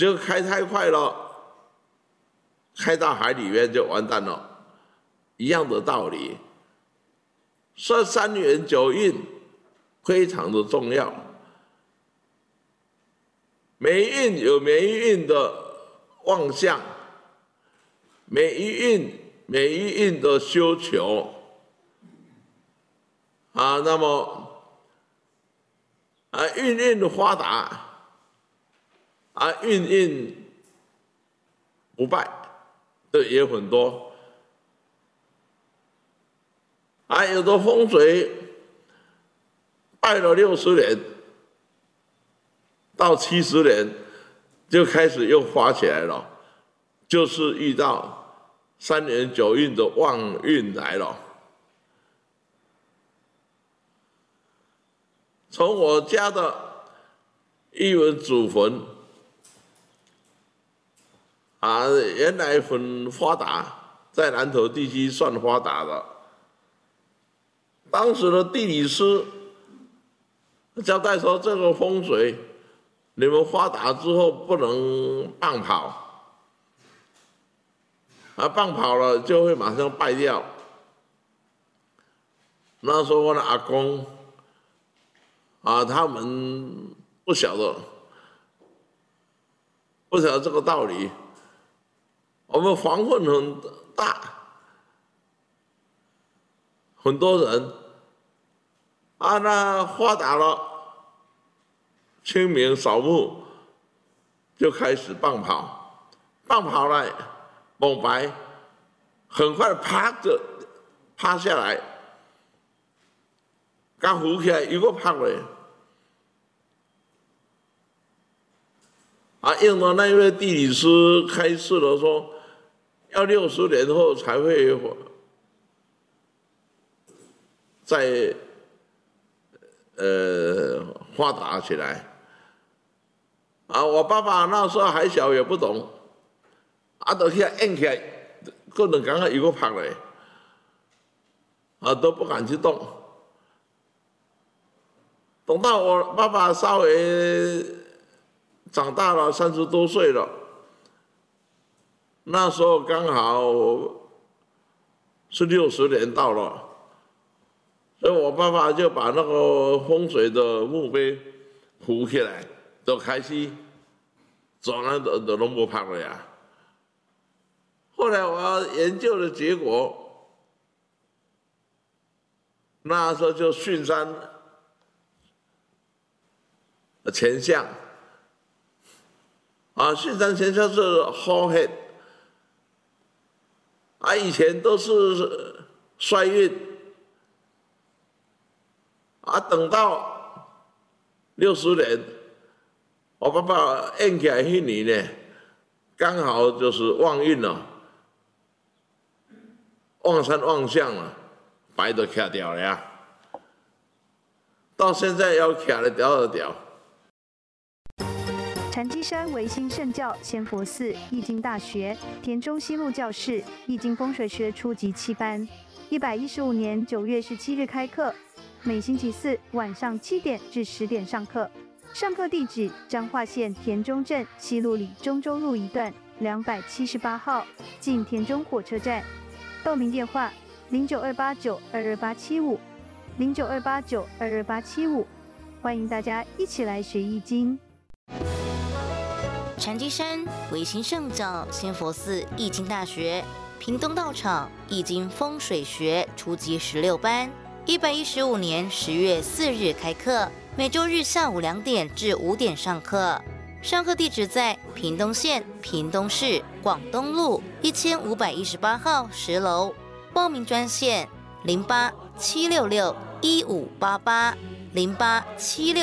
就开太快了，开到海里面就完蛋了，一样的道理。所以3元9运非常的重要，每一运有每一运的旺相，每一运的修求啊，那么运的发达运不败的也很多有的风水拜了60年到70年就开始又发起来了，就是遇到3元9运的旺运来了。从我家的一文祖坟原来很发达，在南投地区算发达的。当时的地理师交代说，这个风水你们发达之后不能放跑，放跑了就会马上败掉。那时候我的阿公他们不晓得这个道理。我们房混很大，很多人那发达了，清明扫墓就开始放跑，放跑了，猛白，很快啪就趴下来，刚浮起来又个趴了。应了那位地理师开示了说，要60年后才会再发达起来。我爸爸那时候还小也不懂，就去硬起来，可能刚刚一个拍嘞，都不敢去动。等到我爸爸稍微长大了，30多岁了，那时候刚好是60年到了，所以我爸爸就把那个风水的墓碑扶起来，就开始走那都拢无拍了呀。后来我研究的结果，那时候就巽山乾象巽山乾象是好黑以前都是衰运等到60年，我爸爸印起来那年呢，刚好就是旺运了，旺山旺相了，白都卡掉了呀。到现在要卡得掉的掉。 禅机山维新圣教仙佛寺易经大学田中西路教室易经风水学初级7班，115年9月17日开课，每星期4晚上7点至10点上课。上课地址：彰化县田中镇西路里中州路一段278号，近田中火车站。报名电话：0928922875，0928922875。欢迎大家一起来学易经。 禅机山维新圣教仙佛寺易经大学屏东道场易经风水学初级16班，115年10月4日开课，每周日下午2点至5点上课。上课地址在屏东县屏东市广东路1518号10楼。报名专线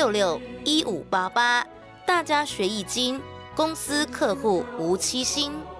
08-766-1588，08-766-1588。大家学易经，公司客户无欺心。